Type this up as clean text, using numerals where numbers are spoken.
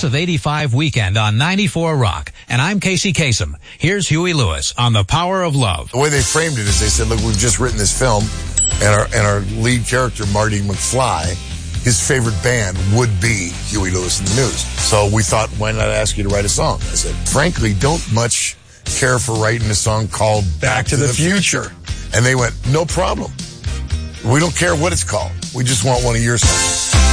Class of 85 weekend on 94 Rock. And I'm Casey Kasem. Here's Huey Lewis on The Power of Love. The way they framed it is they said, look, we've just written this film, and our lead character, Marty McFly, his favorite band would be Huey Lewis and the News. So we thought, why not ask you to write a song? I said, frankly, don't much care for writing a song called Back to the Future. And they went, no problem. We don't care what it's called. We just want one of your songs.